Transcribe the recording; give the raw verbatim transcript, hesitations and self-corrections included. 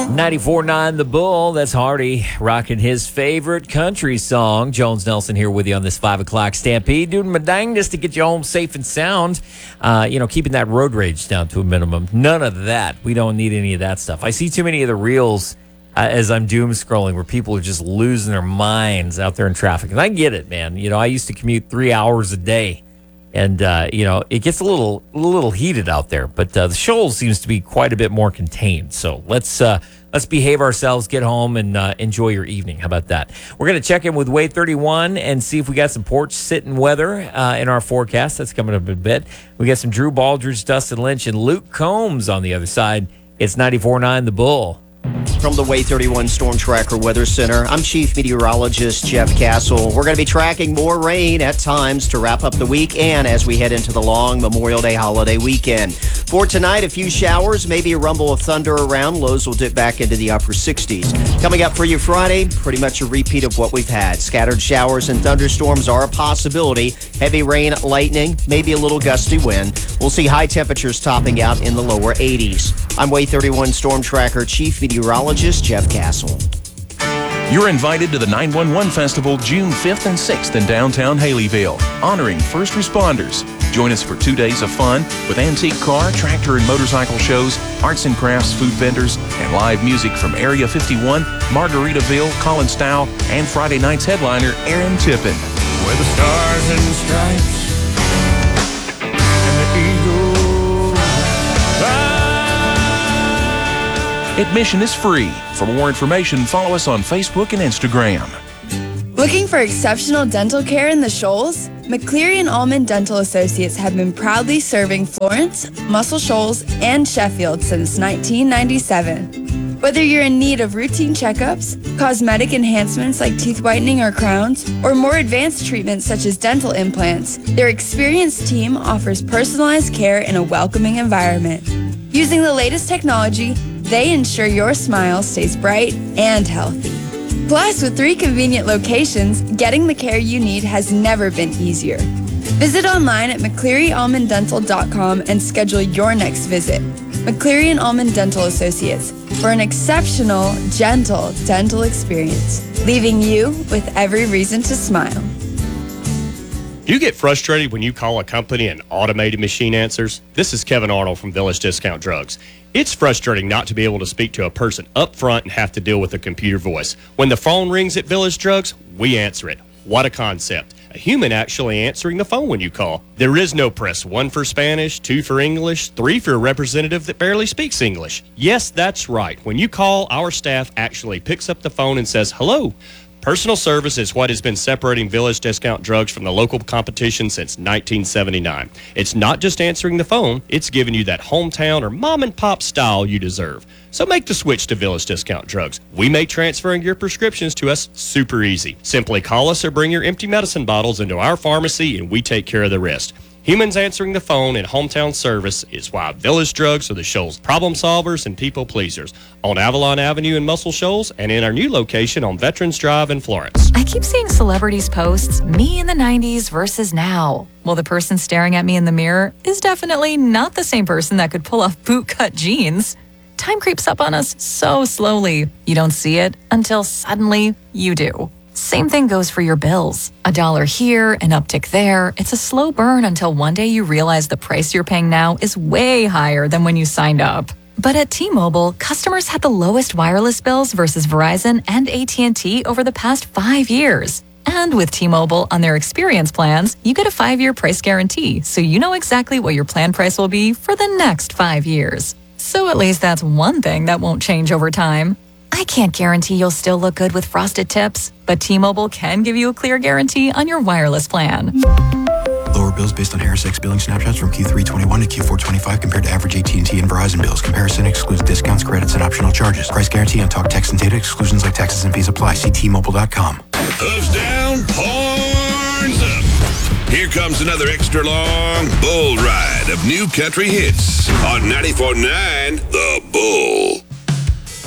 ninety-four point nine The Bull, that's Hardy, rocking his favorite country song. Jones Nelson here with you on this five o'clock Stampede. Doing my dangest to get you home safe and sound. Uh, you know, keeping that road rage down to a minimum. None of that. We don't need any of that stuff. I see too many of the reels uh, as I'm doom scrolling where people are just losing their minds out there in traffic. And I get it, man. You know, I used to commute three hours a day. And, uh, you know, it gets a little a little heated out there. But uh, the Shoals seems to be quite a bit more contained. So let's uh, let's behave ourselves, get home, and uh, enjoy your evening. How about that? We're going to check in with Way thirty-one and see if we got some porch sitting weather uh, in our forecast. That's coming up in a bit. We got some Drew Baldridge, Dustin Lynch, and Luke Combs on the other side. It's ninety-four point nine The Bull. From the Way thirty-one Storm Tracker Weather Center, I'm Chief Meteorologist Jeff Castle. We're going to be tracking more rain at times to wrap up the week and as we head into the long Memorial Day holiday weekend. For tonight, a few showers, maybe a rumble of thunder around. Lows will dip back into the upper sixties. Coming up for you Friday, pretty much a repeat of what we've had. Scattered showers and thunderstorms are a possibility. Heavy rain, lightning, maybe a little gusty wind. We'll see high temperatures topping out in the lower eighties. I'm Way thirty-one Storm Tracker Chief Meteorologist Jeff Castle. You're invited to the nine one one Festival June fifth and sixth in downtown Haleyville, honoring first responders. Join us for two days of fun with antique car, tractor, and motorcycle shows, arts and crafts, food vendors, and live music from Area fifty-one, Margaritaville, Collin Stow, and Friday night's headliner, Aaron Tippin. Where the stars and stripes and the eagle fly. Admission is free. For more information, follow us on Facebook and Instagram. Looking for exceptional dental care in the Shoals? McCleary and Allman Dental Associates have been proudly serving Florence, Muscle Shoals, and Sheffield since nineteen ninety-seven. Whether you're in need of routine checkups, cosmetic enhancements like teeth whitening or crowns, or more advanced treatments such as dental implants, their experienced team offers personalized care in a welcoming environment. Using the latest technology, they ensure your smile stays bright and healthy. Plus, with three convenient locations, getting the care you need has never been easier. Visit online at mccleary allman dental dot com and schedule your next visit. McCleary and Allman Dental Associates, for an exceptional, gentle dental experience, leaving you with every reason to smile. Do you get frustrated when you call a company and automated machine answers? This is Kevin Arnold from Village Discount Drugs. It's frustrating not to be able to speak to a person up front and have to deal with a computer voice. When the phone rings at Village Drugs, we answer it. What a concept. A human actually answering the phone when you call. There is no press one for Spanish, two for English, three for a representative that barely speaks English. Yes, that's right. When you call, our staff actually picks up the phone and says, hello. Personal service is what has been separating Village Discount Drugs from the local competition since nineteen seventy-nine. It's not just answering the phone, it's giving you that hometown or mom and pop style you deserve. So make the switch to Village Discount Drugs. We make transferring your prescriptions to us super easy. Simply call us or bring your empty medicine bottles into our pharmacy and we take care of the rest. Humans answering the phone and hometown service is why Village Drugs are the Shoals problem solvers and people pleasers on Avalon Avenue in Muscle Shoals and in our new location on Veterans Drive in Florence. I keep seeing celebrities post me in the nineties versus now. Well, the person staring at me in the mirror is definitely not the same person that could pull off bootcut jeans. Time creeps up on us so slowly. You don't see it until suddenly you do. Same thing goes for your bills. A dollar here, an uptick there. It's a slow burn until one day you realize the price you're paying now is way higher than when you signed up. But at T-Mobile, customers had the lowest wireless bills versus Verizon and A T and T over the past five years. And with T-Mobile on their experience plans, you get a five-year price guarantee, so you know exactly what your plan price will be for the next five years. So at least that's one thing that won't change over time. I can't guarantee you'll still look good with frosted tips, but T-Mobile can give you a clear guarantee on your wireless plan. Lower bills based on Harris X billing snapshots from Q three twenty-one to Q four twenty-five compared to average A T and T and Verizon bills. Comparison excludes discounts, credits, and optional charges. Price guarantee on talk, text, and data. Exclusions like taxes and fees apply. See T Mobile dot com. Hooves down, horns up. Here comes another extra long bull ride of new country hits on ninety-four point nine The Bull.